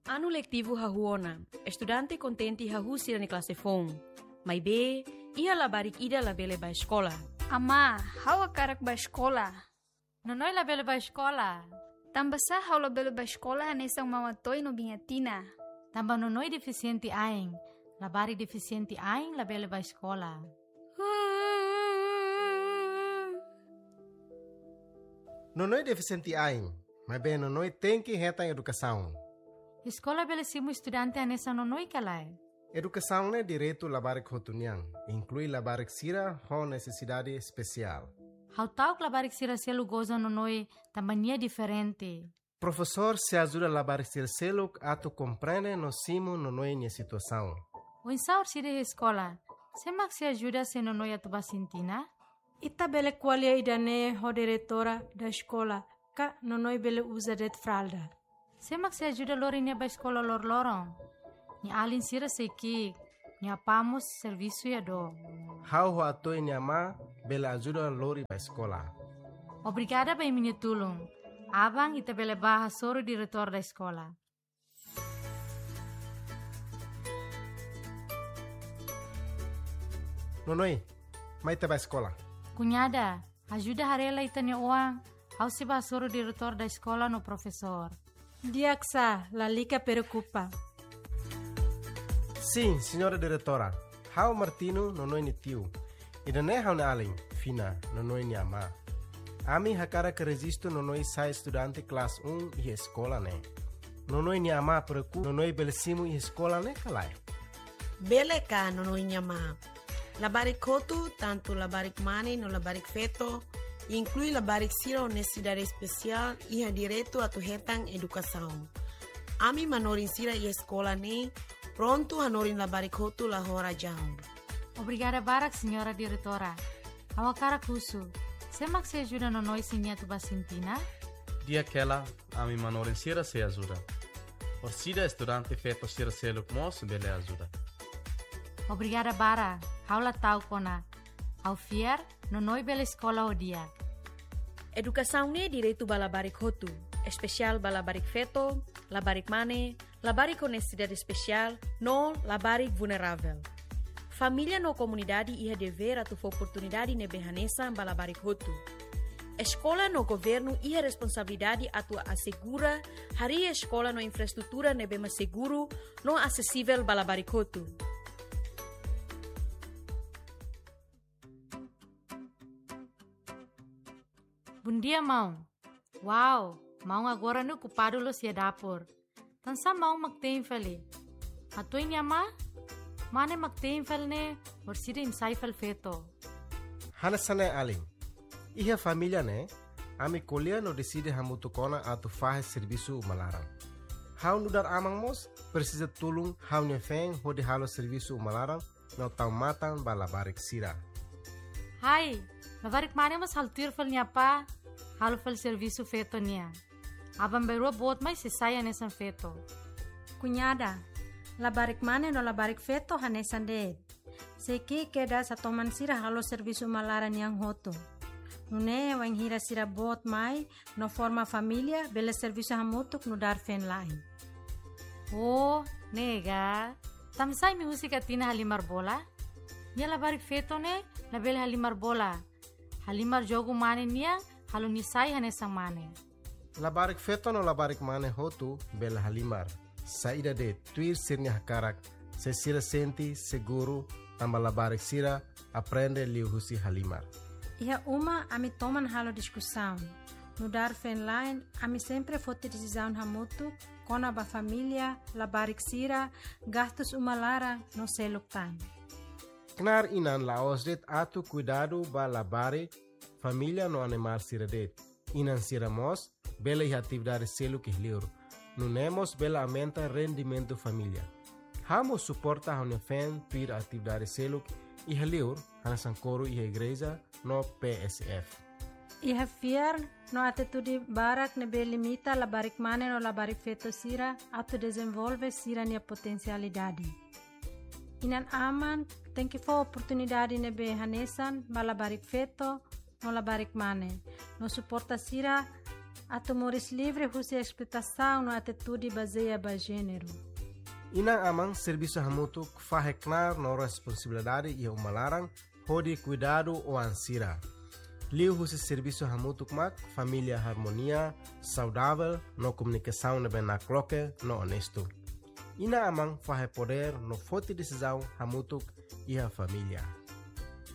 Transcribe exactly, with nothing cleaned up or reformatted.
Ano lectivo hahuona, estudante contente hahu sira ni classe fon. Mai be, ia labarik ida labele ba escola. Ama, hawa karak ba escola? Nonoy labele ba escola? Tamba sa haw labele ba escola hanesang mamatoy no bingatina. Tamba nonoy deficiente aing, labari deficiente aing labele ba escola. Nonoy deficiente aing, mas bem nonoy tem que reta educação. Escola bele simu estudante anesa nonoy kalay. Educação é direito labarik hotuniang, inclui labarik sira com necessidade especial. How tau labarik sira selu goza nonoy tambania diferente. Professor se ajuda labarik sira selu ato compreende no simo nonoy nia situação. O insaur sira escola, semak se ajuda se nonoy atuba sintina? Ita bele qualia idane ho diretora da escola, ka nonoy bele usa det fralda. Semak se ajuda lori nia ba escola lor lorong. Ni alin sira seki, ni apamos serviço ya do. How ho ato nia ma bele ajuda lori ba escola. Obrigada ba minha tulung. Abang ita bele baha soro diretor da escola. Nonoy, mai te ba escola. Cunhada, ajuda harela ita nia uang. How se ba soro diretor da escola no professor. Diaksa, la lica preocupa. Sim, senhora diretora. How Martino nonoy ni tio. Ida ne how na alin, fina, nonoy ni ama. Ami hakara que resisto nonoy sai estudante classe um e escola ne. Nonoy ni ama preocupa, nonoy belesimo e escola ne kalai. Bele ka nonoy ni ama. Labarik kotu, tanto labarik mani no labarik feto, inclui labarik sira honestidade especial e a direito a tu hetang educação. Ami manorin sira e escola ne, pronto hanorin labarik kotu la hora jam. Obrigada barak, senhora diretora. Awakara kusu. Semak se ajuda nonoy sinia tu basintina? Dia aquela, ami manorin sira se ajuda. Por sida estudante feto sira seluk mos bele ajuda. Obrigada bara. Haula tau kona. Au fier, nonoy bela escola o dia. Educação ne direito ba labarik hotu, especial ba labarik feto, labarik mane, labarik honestidade especial, no labarik vulnerável. Família no comunidade ia dever atu oportunidade ne behanesa ba labarik hotu. Escola no governo ia responsabilidade atu assegura hari escola no infraestrutura ne bema seguro no acessível ba labarik hotu. Bom dia, mão. Uau, mão agora no ocupado lo se dapor. Tansa mão magtem fali. Atoy niya ma? Mane magtem fal ne, or sida imsay fal feto. Hanasane alin. Iha família ne, ami kolia no decide hamutukona atu fahe serviço malaram. How no dar amang mos, precisa tulung how ne feng hodi halo serviço malaram, no tau matan balabarik sira. Hai, labarik mane mas haltir fal niya pa, halo fal serviço feto niya. Abang beru bot mai se saya nesan feto. Cunhada, labarik mane no labarik feto hanesan de. Seki keda sa toman sira halo serviço malaran yang hoto. Nune wang hira sira bot mai no forma família bele serviço hamutuk no dar fen lain. Oh, nega. Tamsay mi musika tina halimar bola? Nia labarik feto ne, label halimar bola. Halimar jogo mane niya, halo nisay hanesang mane. Labarik feto no labarik mane hotu bela halimar. Saída de tuir sirnya hakarak, se sira senti seguro, tamba labarik sira, aprende liu husi halimar. Iha uma ami toman halo discussão. No dar fen line, ami sempre fote decisão hamutu, kona ba família, labarik sira, gastos umalara no seluk tan. Knar inan laosdet atu cuidado ba labarik, família no animal sira det. Inan sira mos, bela e atividade seluk ihliur. Nunemos bela aumenta rendimento família. Hamo suporta a unefen tuir atividade seluk ihliur, hanasan coro e igreja no P S F. Iha fiar no atitude barak ne be limita labarik mane no labarik feto sira atu desenvolve sira nia potencialidade. Inan aman tem que for oportunidade ne be hanesan ba labarik feto no labarik mane. No suporta sira Atumores livre husi explotação no atitude baseada em gênero. Inang amang serviço hamutuk faheknar no responsabilidade e uma larang hodi cuidado ou ansira. Liu husi serviço hamutuk mak família harmonia, saudável, no comunicação na benakloke, no honesto. Ina amang fahe poder no forte decisão hamutuk e a família.